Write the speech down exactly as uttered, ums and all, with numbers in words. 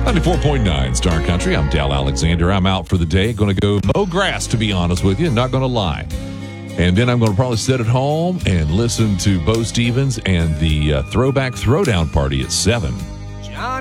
ninety-four point nine Star Country. I'm Dal Alexander. I'm out for the day. Going to go mow grass, to be honest with you. Not going to lie. And then I'm going to probably sit at home and listen to Bo Stevens and the uh, Throwback Throwdown Party at seven.